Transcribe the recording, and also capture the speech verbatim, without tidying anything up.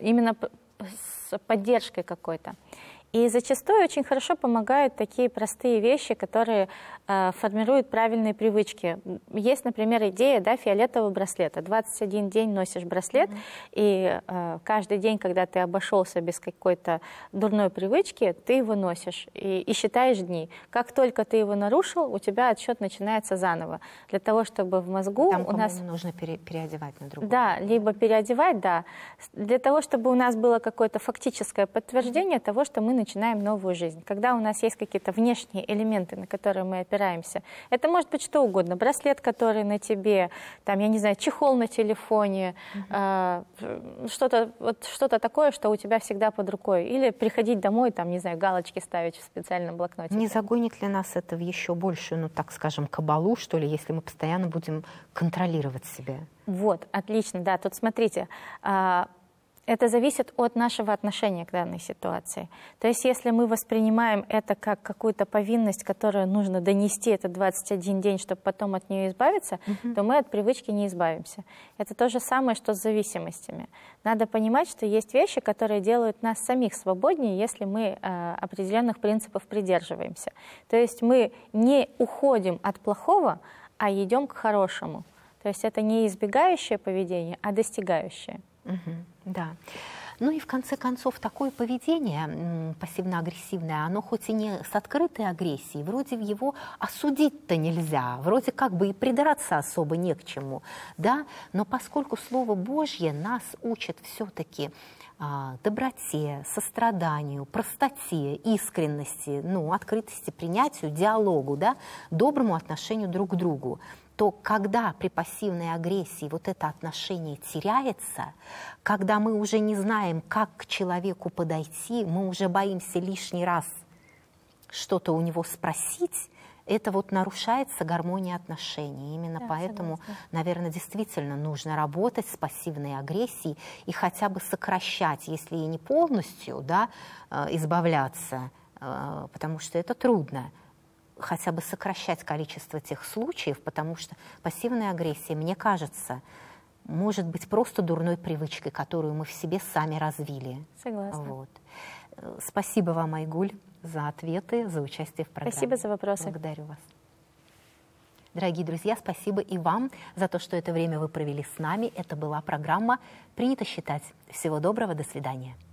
именно с поддержкой какой-то. И зачастую очень хорошо помогают такие простые вещи, которые э, формируют правильные привычки. Есть, например, идея, да, фиолетового браслета. двадцать один день носишь браслет, mm-hmm. и э, каждый день, когда ты обошелся без какой-то дурной привычки, ты его носишь и, и считаешь дни. Как только ты его нарушил, у тебя отсчет начинается заново. Для того, чтобы в мозгу Там, у нас... нужно пере, переодевать на другую. Да, либо переодевать, да. Для того, чтобы у нас было какое-то фактическое подтверждение mm-hmm. того, что мы начинаем новую жизнь. Когда у нас есть какие-то внешние элементы, на которые мы опираемся, это может быть что угодно. Браслет, который на тебе, там, я не знаю, чехол на телефоне, mm-hmm. э, что-то вот, что-то такое, что у тебя всегда под рукой. Или приходить домой, там, не знаю, галочки ставить в специальном блокноте. Не загонит ли нас это в еще большую, ну, так скажем, кабалу, что ли, если мы постоянно будем контролировать себя? Вот, отлично, да. Тут смотрите, э, это зависит от нашего отношения к данной ситуации. То есть если мы воспринимаем это как какую-то повинность, которую нужно донести этот двадцать один день, чтобы потом от нее избавиться, mm-hmm. то мы от привычки не избавимся. Это то же самое, что с зависимостями. Надо понимать, что есть вещи, которые делают нас самих свободнее, если мы э, определенных принципов придерживаемся. То есть мы не уходим от плохого, а идем к хорошему. То есть это не избегающее поведение, а достигающее. Угу, да. Ну и в конце концов такое поведение пассивно-агрессивное, оно хоть и не с открытой агрессией, вроде его осудить-то нельзя, вроде как бы и придраться особо не к чему, да, но поскольку Слово Божье нас учит все-таки а, доброте, состраданию, простоте, искренности, ну, открытости, принятию, диалогу, да, доброму отношению друг к другу, то когда при пассивной агрессии вот это отношение теряется, когда мы уже не знаем, как к человеку подойти, мы уже боимся лишний раз что-то у него спросить, это вот нарушается гармония отношений. Именно да, поэтому, согласна. Наверное, действительно нужно работать с пассивной агрессией и хотя бы сокращать, если и не полностью, да, избавляться, потому что это трудно, хотя бы сокращать количество тех случаев, потому что пассивная агрессия, мне кажется, может быть просто дурной привычкой, которую мы в себе сами развили. Согласна. Вот. Спасибо вам, Айгуль, за ответы, за участие в программе. Спасибо за вопросы. Благодарю вас. Дорогие друзья, спасибо и вам за то, что это время вы провели с нами. Это была программа «Принято считать». Всего доброго, до свидания.